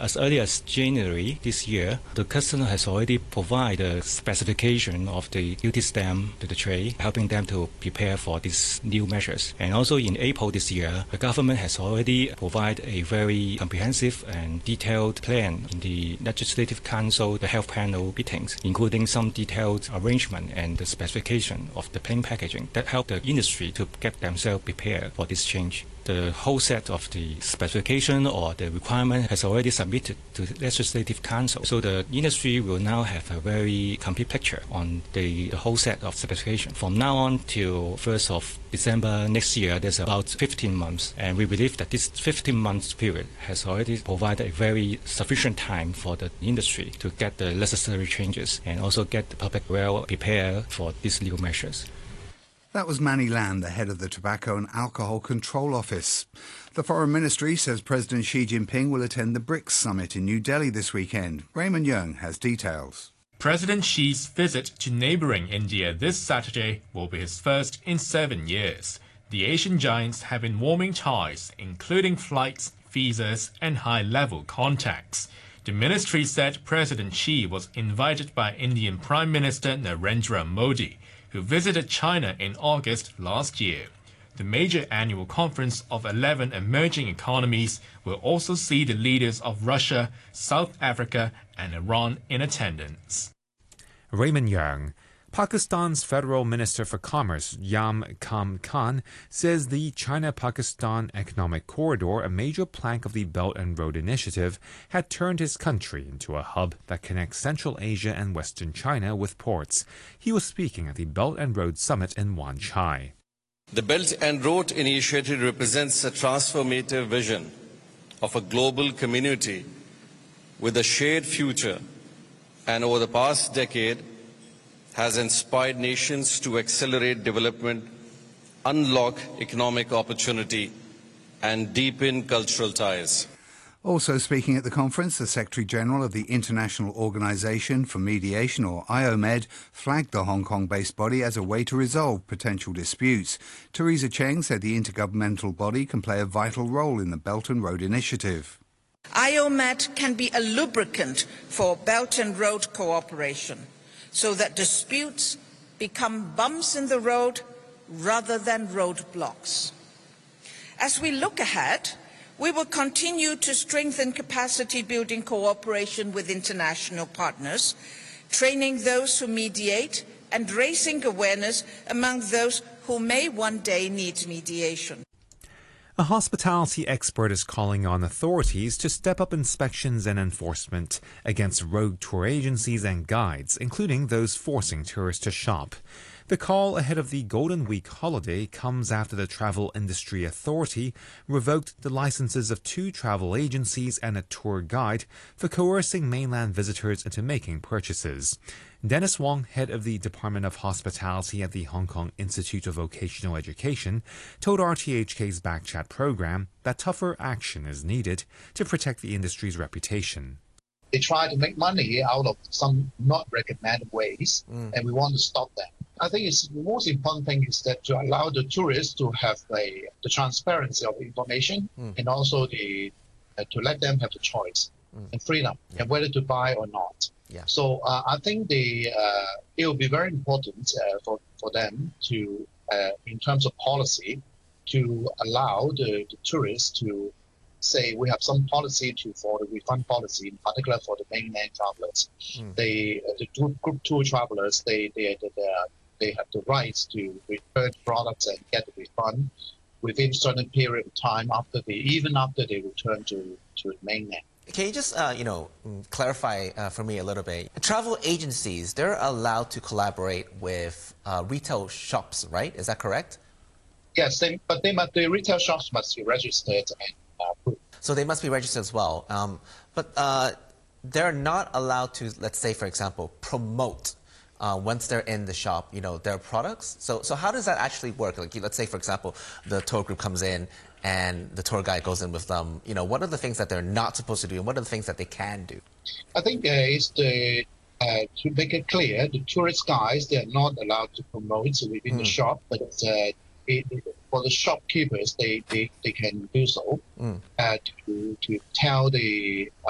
as early as January this year, the customer has already provided a specification of the duty stamp to the trade, helping them to prepare for these new measures. And also in April this year, the government has already provided a very comprehensive and detailed plan in the Legislative Council, the health panel meetings, including some detailed arrangement and the specification of the plain packaging that help the industry to get themselves prepared for this change. The whole set of the specification or the requirement has already submitted to the Legislative Council. So the industry will now have a very complete picture on the whole set of specification. From now on till 1st of December next year, there's about 15 months. And we believe that this 15 months period has already provided a very sufficient time for the industry to get the necessary changes and also get the public well prepared for these legal measures. That was Manny Lam, the head of the Tobacco and Alcohol Control Office. The Foreign Ministry says President Xi Jinping will attend the BRICS summit in New Delhi this weekend. Raymond Yeung has details. President Xi's visit to neighbouring India this Saturday will be his first in 7 years. The Asian giants have been warming ties, including flights, visas and high-level contacts. The ministry said President Xi was invited by Indian Prime Minister Narendra Modi, who visited China in August last year. The major annual conference of 11 emerging economies will also see the leaders of Russia, South Africa and Iran in attendance. Raymond Yeung. Pakistan's Federal Minister for Commerce, Yam-Kam Khan, says the China-Pakistan Economic Corridor, a major plank of the Belt and Road Initiative, had turned his country into a hub that connects Central Asia and Western China with ports. He was speaking at the Belt and Road Summit in Wan Chai. The Belt and Road Initiative represents a transformative vision of a global community with a shared future, and over the past decade, has inspired nations to accelerate development, unlock economic opportunity, and deepen cultural ties. Also speaking at the conference, the Secretary-General of the International Organization for Mediation, or IOMED, flagged the Hong Kong-based body as a way to resolve potential disputes. Teresa Cheng said the intergovernmental body can play a vital role in the Belt and Road Initiative. IOMED can be a lubricant for Belt and Road cooperation, so that disputes become bumps in the road rather than roadblocks. As we look ahead, we will continue to strengthen capacity-building cooperation with international partners, training those who mediate and raising awareness among those who may one day need mediation. A hospitality expert is calling on authorities to step up inspections and enforcement against rogue tour agencies and guides, including those forcing tourists to shop. The call ahead of the Golden Week holiday comes after the Travel Industry Authority revoked the licenses of 2 travel agencies and a tour guide for coercing mainland visitors into making purchases. Dennis Wong, head of the Department of Hospitality at the Hong Kong Institute of Vocational Education, told RTHK's Backchat program that tougher action is needed to protect the industry's reputation. They try to make money out of some not recommended ways, and we want to stop that. I think the most important thing is that to allow the tourists to have the transparency of information and also to let them have the choice and freedom and whether to buy or not. Yeah. So I think it will be very important for them to, in terms of policy, to allow the tourists to say we have some policy for the refund policy, in particular for the mainland travelers. The group tour travelers, they have the rights to return products and get the refund within a certain period of time even after they return to the mainland. Can you just, clarify for me a little bit? Travel agencies, they're allowed to collaborate with retail shops, right? Is that correct? Yes, but the retail shops must be registered and approved. So they must be registered as well. But they're not allowed to, let's say, for example, promote once they're in the shop, their products. So how does that actually work? Like, let's say, for example, the tour group comes in and the tour guide goes in with them. What are the things that they're not supposed to do and what are the things that they can do? I think it's to make it clear, the tourist guides, they're not allowed to promote within the shop, but for the shopkeepers, they can do so to tell the